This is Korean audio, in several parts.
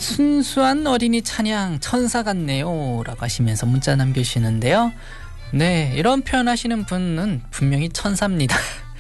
순수한 어린이 찬양 천사 같네요 라고 하시면서 문자 남겨주시는데요. 네, 이런 표현하시는 분은 분명히 천사입니다.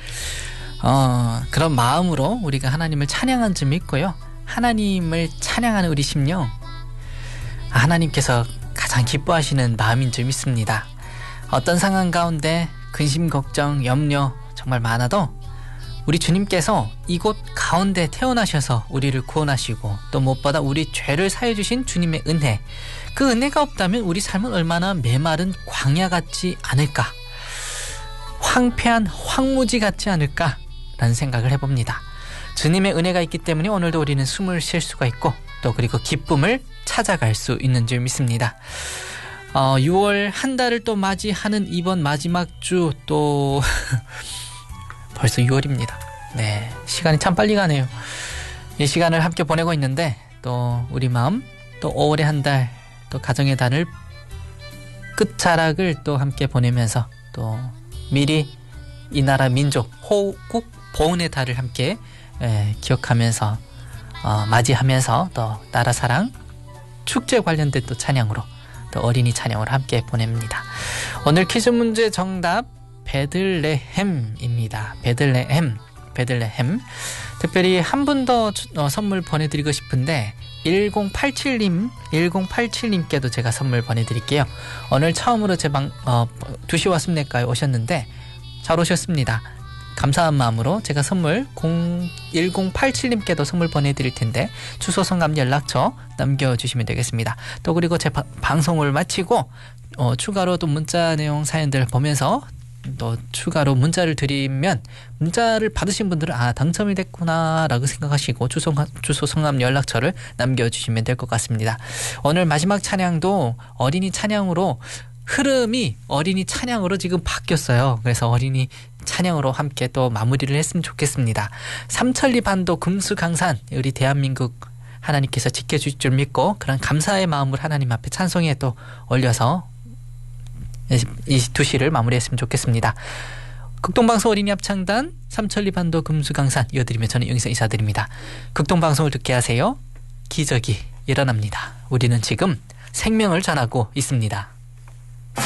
그런 마음으로 우리가 하나님을 찬양한 점이 있고요. 하나님을 찬양하는 우리 심령, 하나님께서 가장 기뻐하시는 마음인 점 있습니다. 어떤 상황 가운데 근심, 걱정, 염려 정말 많아도 우리 주님께서 이곳 가운데 태어나셔서 우리를 구원하시고 또 무엇보다 우리 죄를 사해 주신 주님의 은혜, 그 은혜가 없다면 우리 삶은 얼마나 메마른 광야 같지 않을까, 황폐한 황무지 같지 않을까 라는 생각을 해봅니다. 주님의 은혜가 있기 때문에 오늘도 우리는 숨을 쉴 수가 있고 또 그리고 기쁨을 찾아갈 수 있는 줄 믿습니다. 6월 한 달을 또 맞이하는 이번 마지막 주 또 벌써 6월입니다. 네, 시간이 참 빨리 가네요. 이 시간을 함께 보내고 있는데 또 우리 마음, 또 5월의 한 달, 또 가정의 달을 끝자락을 또 함께 보내면서 또 미리 이 나라 민족 호국 보훈의 달을 함께 기억하면서 맞이하면서 또 나라 사랑 축제 관련된 또 찬양으로 또 어린이 찬양으로 함께 보냅니다. 오늘 퀴즈 문제 정답 베들레헴입니다. 베들레헴. 특별히 한 분 더 선물 보내드리고 싶은데 1087님께도 제가 선물 보내드릴게요. 오늘 처음으로 제 방 2시 왔습니까에 오셨는데 잘 오셨습니다. 감사한 마음으로 제가 선물 1087님께도 선물 보내드릴 텐데 주소, 성함, 연락처 남겨주시면 되겠습니다. 또 그리고 제 방송을 마치고 추가로 또 문자 내용 사연들 보면서 또 추가로 문자를 드리면 문자를 받으신 분들은 당첨이 됐구나 라고 생각하시고 주소, 성함, 연락처를 남겨주시면 될 것 같습니다. 오늘 마지막 찬양도 어린이 찬양으로 흐름이 어린이 찬양으로 지금 바뀌었어요. 그래서 어린이 찬양으로 함께 또 마무리를 했으면 좋겠습니다. 삼천리 반도 금수강산, 우리 대한민국 하나님께서 지켜주실 줄 믿고 그런 감사의 마음을 하나님 앞에 찬송에 또 올려서 이 2시를 마무리했으면 좋겠습니다. 극동방송 어린이 합창단 삼천리 반도 금수강산 이어드리며 저는 여기서 인사드립니다. 극동방송을 듣게 하세요. 기적이 일어납니다. 우리는 지금 생명을 전하고 있습니다.